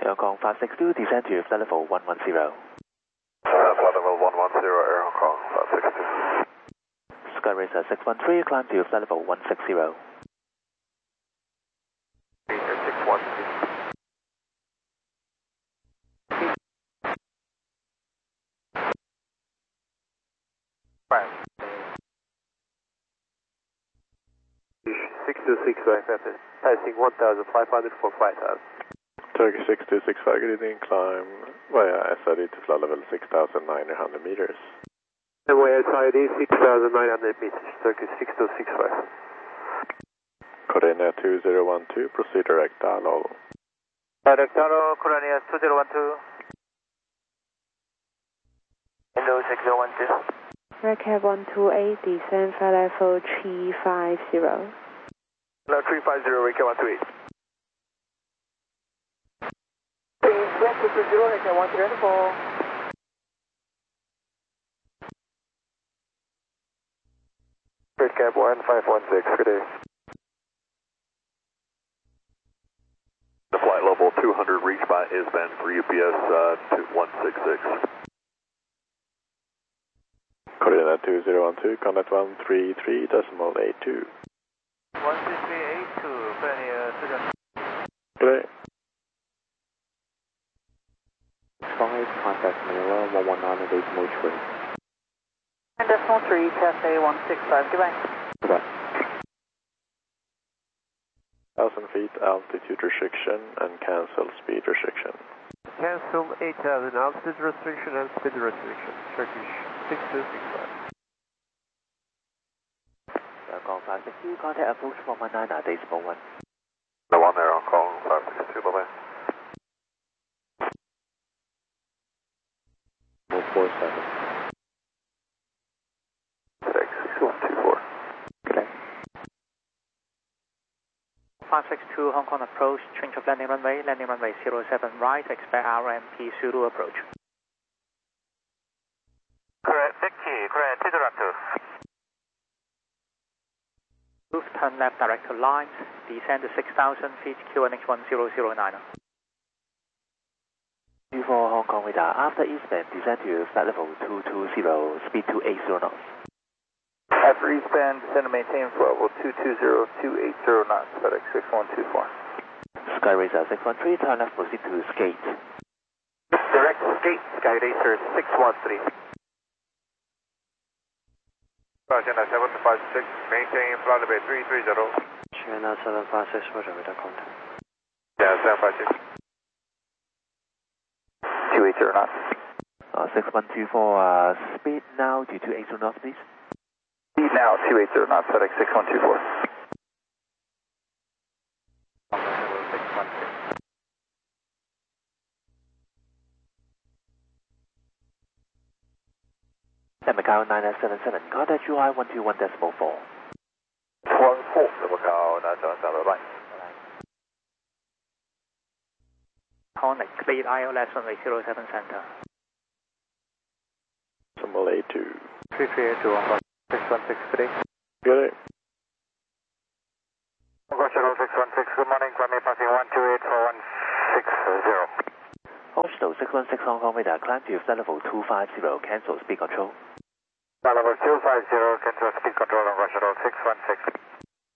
Hong Kong 562, descend to flight level 110. Flight level 110, Air Hong Kong 562. Sky Racer 613, climb to flight level 160. Air 613. Right. 626 right after passing 1,500 for 5,000. Turkish 6265, good evening, climb via SID to flight level 6,900 meters. And via SID 6,900 meters, Turkish 6265. Coordinate 2012, proceed direct dial. Direct dial, Coordinate 2012. Window 6012. Redcap 128, descend flight level 350. No, 350, Redcap 128. Redcap 134. Redcap 1516, good day. The flight level 200 reached by ISBAN for UPS 166. Coordinate 2012, contact 133.82. 13382, Coordinate Good day. Strong 8, contact Manila 119.3. And decimal 3, Cathay 165, goodbye. Goodbye. 1,000 feet altitude restriction and cancel speed restriction. Cancel 8,000 altitude restriction and speed restriction. Turkish 6265. Hong Kong 562, contact approach 119.1. The one there, Hong Kong 562, bye-bye. 447. 6124. Good day. 562 Hong Kong approach, change of landing runway 07 right, expect RMP Zulu approach. Correct, Vicky, correct, Tidoratu. Move, turn left direct to lines, descend to 6,000 feet, QNH 1009. 24 Hong Kong radar, after eastbound, descend to flight level 220, speed 280 knots. After eastbound, descend to maintain flight level 220, 280 knots, FedEx 6124. Sky Racer 613, turn left, proceed to skate. Direct skate, Sky Racer 613. China 756, maintain flight level 330. China 756, Roger, with contact. Yeah, 756. 280 knots. 6124, speed now to 280 knots, please. Speed now 280 knots, FedEx 6124. 616. Macau 977, contact UI 121.4. 14, Macau 977, bye. Connect, clear ILS runway 07 center. Symbol A2. 3382 Hong Kong 616, good day. Good day. Hong Kong Shuttle 616, good morning, climb passing 128 for 160. Hong Shuttle 616 Hong Kong radar, climb to flight level 250, cancel speed control. Flight level 250, cancel speed control, Hong Kong Shuttle 616.